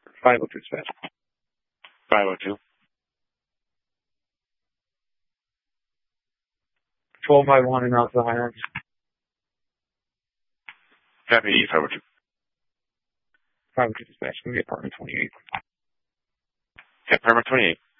502 dispatch. 502. 12 by 1 and out to the Highlands. Copy 502. 502 dispatch, going to be apartment 28. Okay, apartment 28.